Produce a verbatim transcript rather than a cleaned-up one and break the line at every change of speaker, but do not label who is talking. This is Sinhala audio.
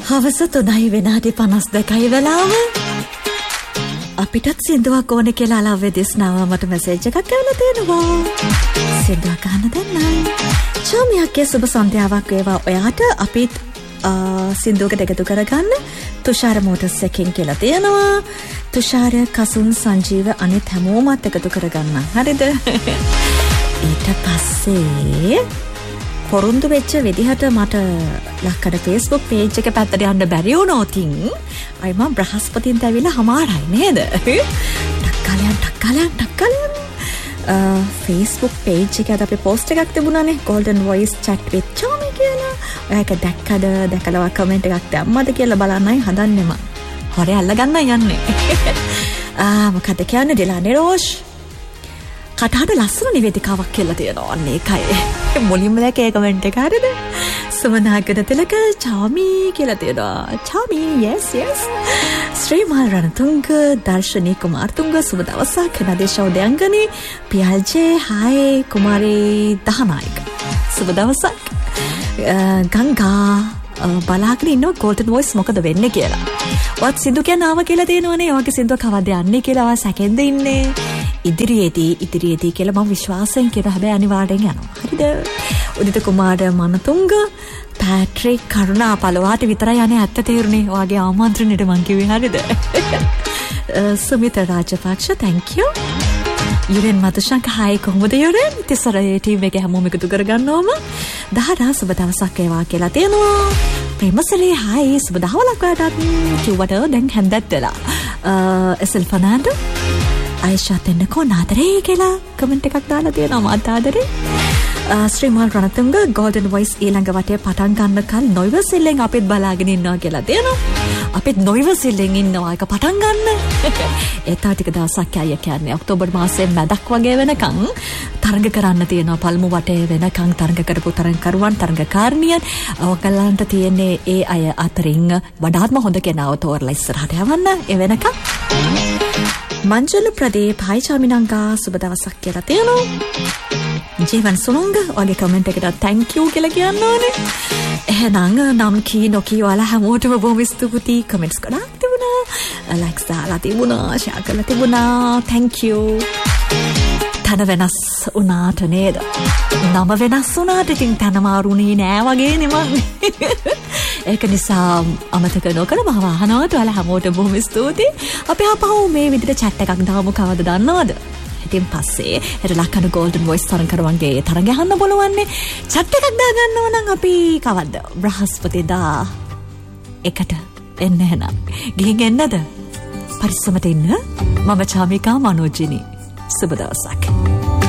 හවස තුනයි විනාඩි පනස් දෙකයි වෙලාව. අපිටත් සින්දුවක් ඕනේ කියලා අලව්වේ දිස්නාව මට මැසේජ් එකක් ඇවිල්ලා තියෙනවා. සින්දුවක් අහන්න දෙන්නයි. චෝමියක්ගේ සුබ සන්ධ්‍යාවක් වේවා ඔයාට. අපිත් සින්දුවකට එකතු කරගන්න තුෂාර මෝටර්ස් එකෙන් කියලා තියෙනවා. තුෂාර කසුන් සංජීව අනිත් හැමෝමත් එකතු කරගන්න. හරිද? ඊට පස්සේ පොරුන්දු වෙච්ච විදිහට මට ලක්කඩ Facebook page එක පැත්තට යන්න බැරි වුණොතින් අය මම බ්‍රහස්පතින්ට ඇවිල්ලා හමාරයි නේද? ටක්කලයන් ටක්කලයන් ටක්කලයන් Facebook page එකේ අපි post එකක් තිබුණානේ golden voice chat with Chomi කියලා. ඔයාක දැක්කද? දැකලා කමෙන්ට් එකක් දැම්මද කියලා බලන්නයි හදන්නේ මම. හොරේ අල්ලගන්න යන්නේ. ආ මොකද කියන්නේ ඩිලානේ රෝෂ් කටහඬ ලස්සන නිවේදිකාවක් කියලා තියෙනවා. අන්න ඒකයි. මුලින්ම දැකේ කමෙන්ට් එක හරිද? සමනාගන තිලක චාමි කියලා තියෙනවා. චාමි yes yes. ශ්‍රී මල් රණතුංග දර්ශනී කුමාරතුංග සුබ දවසක්. නදේශා උදයන්ගනි පියල්ජේ හායි කුමාරී දහනායක සුබ දවසක්. ගංගා බලාගෙන ඉන්නවා golden voice මොකද වෙන්නේ කියලා. ඔයත් සින්දු කියන නාම කියලා තියෙනවනේ. ඔයගේ සින්දුව කවද්ද යන්නේ කියලා ඔයා සැකෙන්ද ඉන්නේ. ඉදිරියේදී ඉදිරියේදී කියලා මම විශ්වාසයෙන් කියන හැබැයි අනිවාර්යෙන් යනවා. හරිද? උදිත කුමාර මනතුංග පැට්‍රික් කරුණා පළවාට විතරයි යන්නේ ඇත්ත තේරුනේ. ඔයාගේ ආමන්ත්‍රණයට මං කිව්වේ හරිද? සුමිත රාජපක්ෂ thank you. යුරෙන් මතුෂංක හායි කොහොමද යුරෙන්? තිසරේ ටීම් එකේ හැමෝම එකතු කරගන්නවම දහඩා සුබ දවසක් වේවා කියලා තියෙනවා. ප්‍රේමසලේ හායි සුබ දහවලක් වටත් කිව්වට දැන් හැන්දත් වෙලා. එසල් ෆර්නෑන්ඩෝ අයිෂාත් එන්නකෝ නාදරේ කියලා කමෙන්ට් එකක් දාලා තියෙනවා. මාත් ආදරේ. ශ්‍රීමල් රණතුංග golden voice ඊළඟ වටේ පටන් ගන්න කල් නොයිවසිල්ලෙන් අපිත් බලාගෙන ඉන්නවා කියලා තියෙනවා. අපිත් නොයිවසිල්ලෙන් ඉන්නවා එක පටන් ගන්න. ඒ තා ටික දවසක් අය කියන්නේ ඔක්තෝබර් මාසයේ මැදක් වගේ වෙනකන් තරඟ කරන්න තියෙනවා. පළමු වටේ වෙනකන් තරඟ කරපු තරඟකරුවන් තරඟකාරණියන් ඔයගලන්ට තියෙන්නේ ඒ අය අතරින් වඩාත්ම හොඳ කෙනාව තෝරලා ඉස්සරහට යවන්න. ඒ වෙනකන් මංජුල ප්‍රදීප් හයි චාමිනංගා සුබ දවසක් කියලා තියෙනවා. ජීවන් සුනුංග ඔයාගේ කමෙන්ට් එකට thank you කියලා කියන්න ඕනේ. එහෙනම් නම් කී නොකී ඔයාලා හැමෝටම බොහොම ස්තුතියි. කමෙන්ට්ස් ගොඩක් තිබුණා. ලයික්ස් දාලා තිබුණා. ෂෙයා කරලා තිබුණා. thank you. තන වෙනස් වුණාට නේද? නම වෙනස් වුණාට ඉතින් තන මාරුණේ නෑ වගේ නෙමෙයි. ඒක නිසා අමතක නොකර මම අහනවාට ඔයාලා හැමෝටම බොහොම ස්තුතියි. අපි ආපහු මේ විදිහට chat එකක් දාමු කවද දන්නවද? ඉතින් පස්සේ හෙට ලක්කන golden voice තරඟකරුවන්ගේ තරඟ අහන්න බලවන්නේ. chat එකක් දාගන්නව නම් අපි කවද්ද? බ්‍රහස්පතිදා එකට එන්න එහෙනම්. ගිහින් එන්නද? පරිස්සමට ඉන්න. මම චාමිකා මනෝජිනි. සුබ දවසක්.